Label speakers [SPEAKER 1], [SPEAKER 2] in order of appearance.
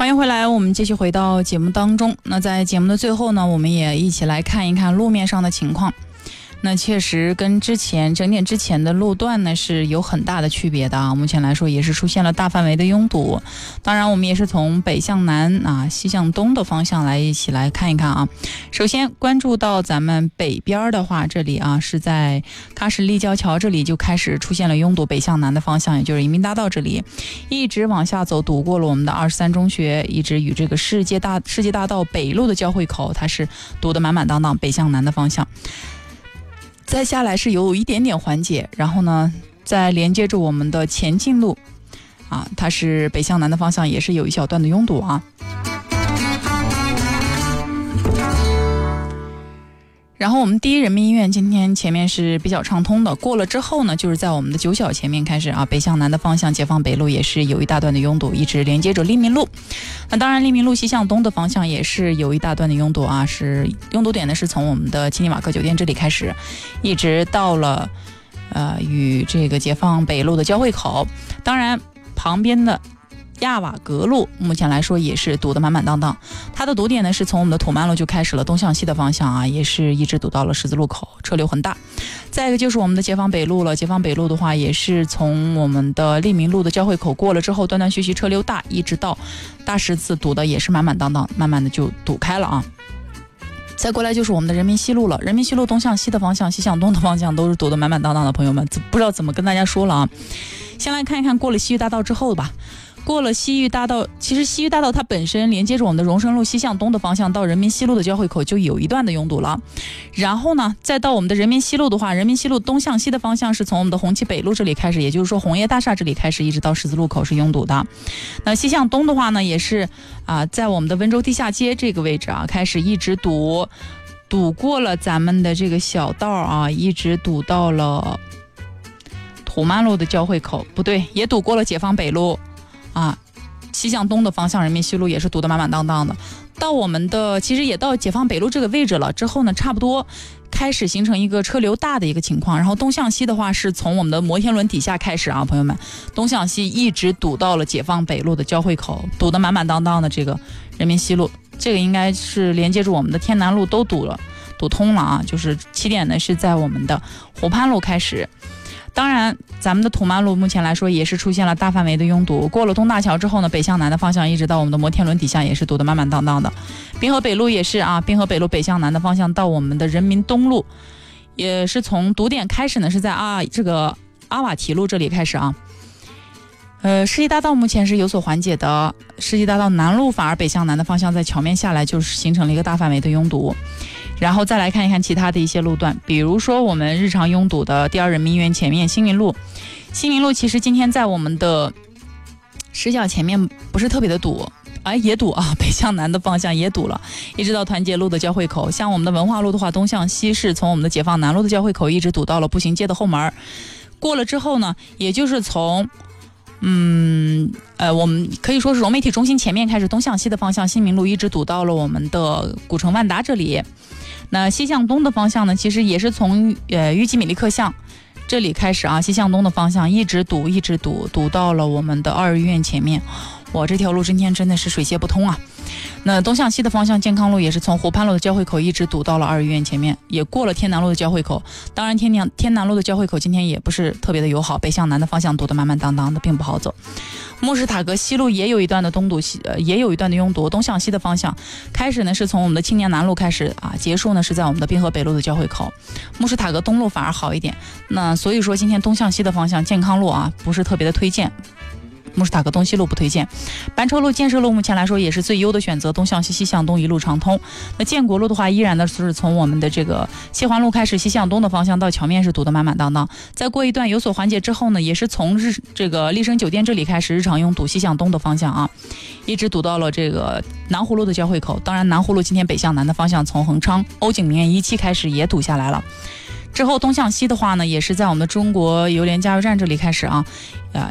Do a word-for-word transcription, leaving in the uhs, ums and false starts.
[SPEAKER 1] 欢迎回来，我们继续回到节目当中。那在节目的最后呢，我们也一起来看一看路面上的情况。那确实跟之前整点之前的路段呢是有很大的区别的啊，目前来说也是出现了大范围的拥堵。当然我们也是从北向南啊西向东的方向来一起来看一看啊。首先关注到咱们北边的话，这里啊是在喀什立交桥这里就开始出现了拥堵，北向南的方向也就是人民大道这里一直往下走，堵过了我们的二十三中学，一直与这个世界大世界大道北路的交汇口，它是堵得满满当当，北向南的方向。再下来是有一点点缓解，然后呢再连接着我们的前进路啊，它是北向南的方向也是有一小段的拥堵啊。然后我们第一人民医院今天前面是比较畅通的，过了之后呢就是在我们的九小前面开始啊，北向南的方向解放北路也是有一大段的拥堵，一直连接着利民路。那当然利民路西向东的方向也是有一大段的拥堵啊，是拥堵点呢是从我们的青尼瓦克酒店这里开始，一直到了呃与这个解放北路的交汇口。当然旁边的亚瓦格路目前来说也是堵得满满当当，它的堵点呢是从我们的土曼路就开始了，东向西的方向啊也是一直堵到了十字路口，车流很大。再一个就是我们的解放北路了，解放北路的话也是从我们的利民路的交汇口过了之后断断续续车流大，一直到大十字堵的也是满满当当，慢慢的就堵开了啊。再过来就是我们的人民西路了，人民西路东向西的方向西向东的方向都是堵得满满当当的，朋友们不知道怎么跟大家说了啊。先来看一看过了西域大道之后吧，过了西域大道，其实西域大道它本身连接着我们的荣升路西向东的方向到人民西路的交汇口就有一段的拥堵了，然后呢再到我们的人民西路的话，人民西路东向西的方向是从我们的红旗北路这里开始，也就是说红叶大厦这里开始一直到十字路口是拥堵的。那西向东的话呢也是啊、呃，在我们的温州地下街这个位置啊开始一直堵，堵过了咱们的这个小道啊，一直堵到了土曼路的交汇口，不对，也堵过了解放北路啊，西向东的方向人民西路也是堵得满满当当的。到我们的其实也到解放北路这个位置了之后呢，差不多开始形成一个车流大的一个情况。然后东向西的话是从我们的摩天轮底下开始啊，朋友们，东向西一直堵到了解放北路的交汇口，堵得满满当当的这个人民西路，这个应该是连接住我们的天南路都堵了，堵通了啊。就是起点呢是在我们的湖畔路开始。当然咱们的土曼路目前来说也是出现了大范围的拥堵，过了东大桥之后呢，北向南的方向一直到我们的摩天轮底下也是堵得满满当当的。滨河北路也是啊，滨河北路北向南的方向到我们的人民东路也是从堵点开始呢是在啊这个阿瓦提路这里开始啊。呃，世纪大道目前是有所缓解的，世纪大道南路反而北向南的方向在桥面下来就是形成了一个大范围的拥堵。然后再来看一看其他的一些路段，比如说我们日常拥堵的第二人民医院前面新民路，新民路其实今天在我们的十角前面不是特别的堵，哎也堵啊，北向南的方向也堵了，一直到团结路的交汇口。像我们的文化路的话，东向西是从我们的解放南路的交汇口一直堵到了步行街的后门，过了之后呢，也就是从嗯，呃，我们可以说是融媒体中心前面开始东向西的方向，新民路一直堵到了我们的古城万达这里。那西向东的方向呢，其实也是从呃豫吉米利克巷这里开始啊，西向东的方向一直堵，一直堵，堵到了我们的二医院前面。哇，这条路今天真的是水泄不通啊！那东向西的方向，健康路也是从湖畔路的交汇口一直堵到了二医院前面，也过了天南路的交汇口。当然天南天南路的交汇口今天也不是特别的友好，北向南的方向堵得满满当当的，并不好走。慕士塔格西路也有一段的东堵西，呃，也有一段的拥堵。东向西的方向开始呢是从我们的青年南路开始啊，结束呢是在我们的滨河北路的交汇口。慕士塔格东路反而好一点。那所以说今天东向西的方向，健康路啊不是特别的推荐。慕士塔格东西路不推荐，班车路建设路目前来说也是最优的选择，东向西西向东一路畅通。那建国路的话依然的是从我们的这个西环路开始西向东的方向到桥面是堵得满满当当，再过一段有所缓解之后呢，也是从日这个丽笙酒店这里开始日常拥堵西向东的方向啊，一直堵到了这个南湖路的交汇口。当然南湖路今天北向南的方向从恒昌欧景明苑一期开始也堵下来了，之后东向西的话呢也是在我们的中国邮联加油站这里开始啊，呃